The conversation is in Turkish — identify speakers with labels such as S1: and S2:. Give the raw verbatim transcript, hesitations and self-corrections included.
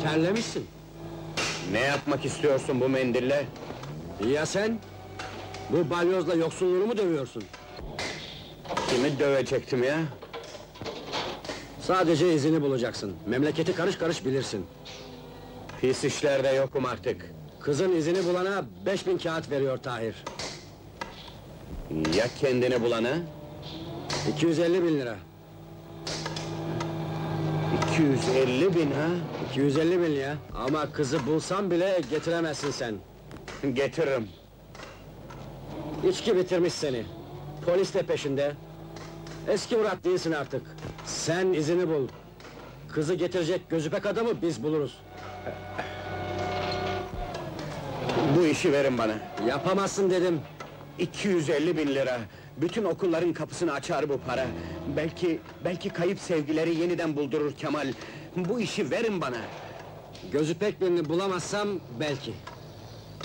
S1: Terlemişsin.
S2: Ne yapmak istiyorsun bu mendille?
S1: Ya sen? Bu balyozla yoksulluğunu mu dövüyorsun?
S2: Kimi dövecektim ya?
S1: Sadece izini bulacaksın. Memleketi karış karış bilirsin.
S2: Pis işlerde yokum artık.
S1: Kızın izini bulana beş bin kağıt veriyor Tahir.
S2: Ya kendini bulana?
S1: iki yüz elli bin lira.
S2: iki yüz elli bin ha?
S1: iki yüz elli bin ya. Ama kızı bulsam bile getiremezsin sen.
S2: Getiririm.
S1: İçki bitirmiş seni. Polis de peşinde. Eski Murat değilsin artık. Sen izini bul. Kızı getirecek gözüpek adamı biz buluruz.
S2: Bu işi verin bana.
S1: Yapamazsın dedim.
S2: iki yüz elli bin lira. Bütün okulların kapısını açar bu para. Belki, belki kayıp sevgileri yeniden buldurur Kemal. Bu işi verin bana.
S1: Gözüpek birini bulamazsam belki.